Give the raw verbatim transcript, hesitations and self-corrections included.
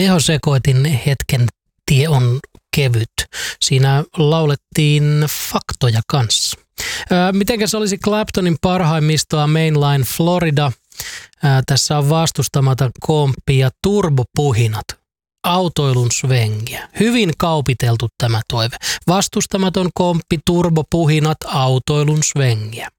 Tehosekoitin hetken tie on kevyt. Siinä laulettiin faktoja kanssa. Ää, mitenkä se olisi Claptonin parhaimmistoa Mainline Florida? Ää, tässä on vastustamaton komppi ja turbopuhinat. Autoilun svengiä. Hyvin kaupiteltu tämä toive. Vastustamaton komppi, turbopuhinat, autoilun svengiä.